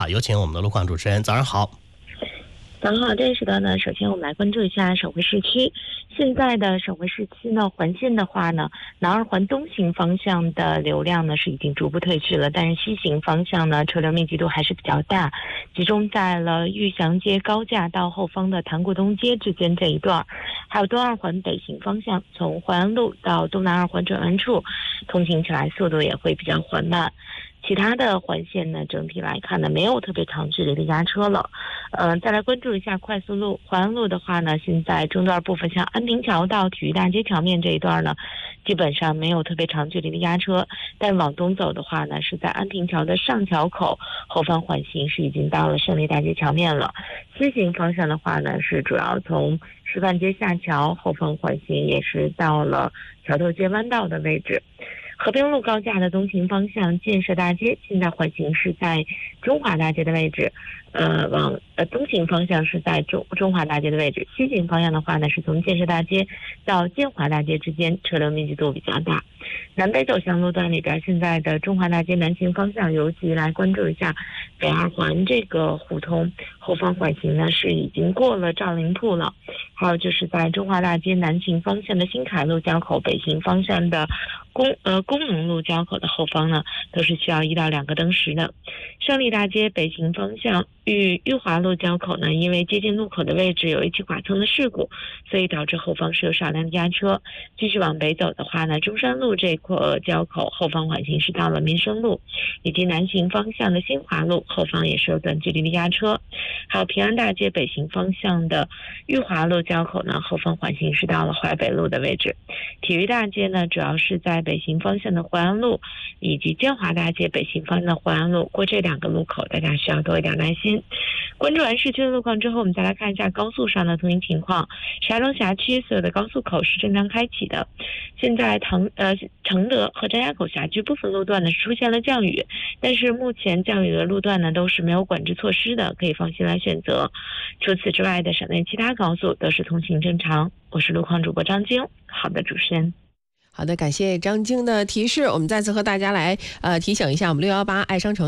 有请我们的路况主持人，早上好。 早上好，这个时段呢，首先我们来关注一下省会市区。现在的省会市区呢，环线的话呢，南二环东行方向的流量呢是已经逐步退去了，但是西行方向呢，车流密集度还是比较大，集中在了玉祥街高架到后方的潭固东街之间这一段，还有东二环北行方向，从淮安路到东南二环转弯处，通行起来速度也会比较缓慢。其他的环线呢，整体来看呢，没有特别长距离的压车了。再来关注一下快速路，淮安路的话呢，现在中段部分像安平桥到体育大街桥面这一段呢，基本上没有特别长距离的压车。但往东走的话呢，是在安平桥的上桥口后方缓行是已经到了胜利大街桥面了。西行方向的话呢，是主要从师范街下桥后方缓行，也是到了桥头街弯道的位置。和平路高架的东行方向建设大街，现在缓行是在中华大街的位置，东行方向是在中华大街的位置，西行方向的话呢，是从建设大街到建华大街之间，车流密集度比较大。南北走向路段里边，现在的中华大街南行方向，尤其来关注一下北二环这个胡同后方缓行呢，是已经过了赵林铺了。还有就是在中华大街南行方向的新凯路交口，北行方向的工农路交口的后方呢，都是需要1到2个灯时的。胜利大街北行方向玉华路交口呢，因为接近路口的位置有一起剐蹭的事故，所以导致后方是有少量的压车。继续往北走的话呢，中山路这块交口后方缓行是到了民生路，以及南行方向的新华路后方也是有短距离的压车。还有平安大街北行方向的玉华路交口呢，后方缓行是到了淮北路的位置。体育大街呢，主要是在北行方向的淮安路以及建华大街北行方向的淮安路，过这2个路口大家需要多一点耐心。关注完市区的路况之后，我们再来看一下高速上的通行情况。石家庄辖区所有的高速口是正常开启的。现在承德和张家口辖区部分路段呢是出现了降雨，但是目前降雨的路段呢都是没有管制措施的，可以放心来选择。除此之外的省内其他高速都是通行正常。我是路况主播张晶。好的，主持人。 好的，感谢张晶的提示。我们再次和大家来提醒一下，我们618爱商城